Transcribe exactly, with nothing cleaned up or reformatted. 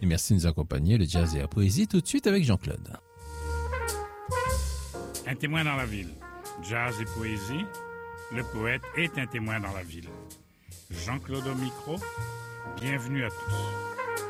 Et merci de nous accompagner, le jazz et la poésie, tout de suite avec Jean-Claude. Un témoin dans la ville. Jazz et poésie. Le poète est un témoin dans la ville. Jean-Claude au micro. Bienvenue à tous.